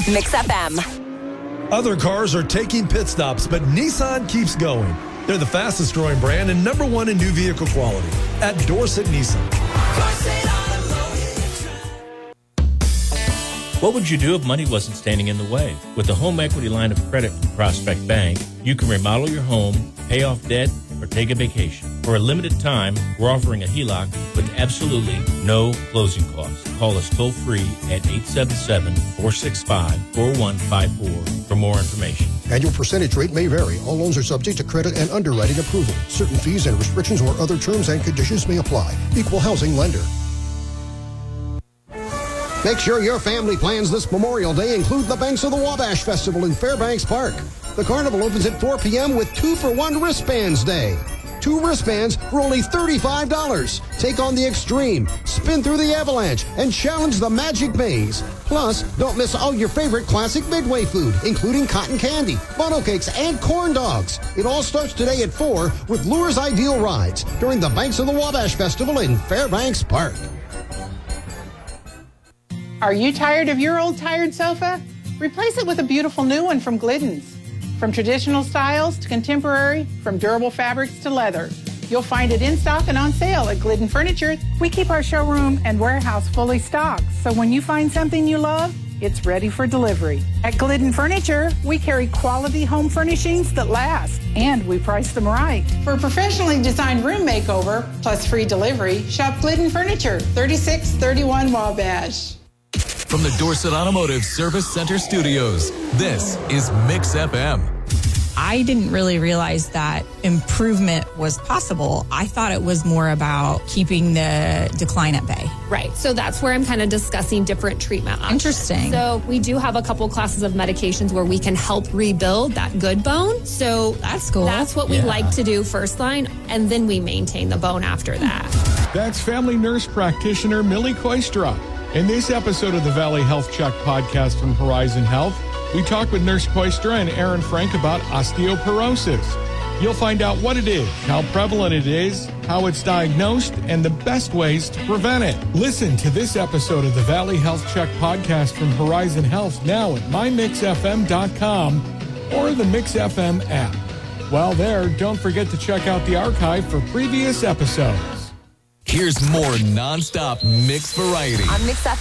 Mix FM. Other cars are taking pit stops, but Nissan keeps going. They're the fastest growing brand and number one in new vehicle quality at Dorset Nissan. What would you do if money wasn't standing in the way? With the home equity line of credit from Prospect Bank, you can remodel your home, pay off debt, or take a vacation. For a limited time, we're offering a HELOC with absolutely no closing costs. Call us toll-free at 877-465-4154 for more information. Annual percentage rate may vary. All loans are subject to credit and underwriting approval. Certain fees and restrictions or other terms and conditions may apply. Equal housing lender. Make sure your family plans this Memorial Day include the Banks of the Wabash Festival in Fairbanks Park. The carnival opens at 4 p.m. with 2-for-1 Wristbands Day. 2 wristbands for only $35. Take on the extreme, spin through the avalanche, and challenge the magic maze. Plus, don't miss all your favorite classic Midway food, including cotton candy, funnel cakes, and corn dogs. It all starts today at 4 with Lure's Ideal Rides during the Banks of the Wabash Festival in Fairbanks Park. Are you tired of your old tired sofa? Replace it with a beautiful new one from Glidden's. From traditional styles to contemporary, from durable fabrics to leather. You'll find it in stock and on sale at Glidden Furniture. We keep our showroom and warehouse fully stocked, so when you find something you love, it's ready for delivery. At Glidden Furniture, we carry quality home furnishings that last, and we price them right. For a professionally designed room makeover, plus free delivery, shop Glidden Furniture, 3631 Wabash. From the Dorset Automotive Service Center Studios, this is Mix FM. I didn't really realize that improvement was possible. I thought it was more about keeping the decline at bay. Right. So that's where I'm kind of discussing different treatment options. Interesting. So we do have a couple classes of medications where we can help rebuild that good bone. So that's cool. That's what we like to do first line, and then we maintain the bone after that. That's family nurse practitioner Millie Koistra. In this episode of the Valley Health Check podcast from Horizon Health, we talk with Nurse Koistra and Aaron Frank about osteoporosis. You'll find out what it is, how prevalent it is, how it's diagnosed, and the best ways to prevent it. Listen to this episode of the Valley Health Check podcast from Horizon Health now at mymixfm.com or the Mix FM app. While there, don't forget to check out the archive for previous episodes. Here's more nonstop mix variety On Mix FM.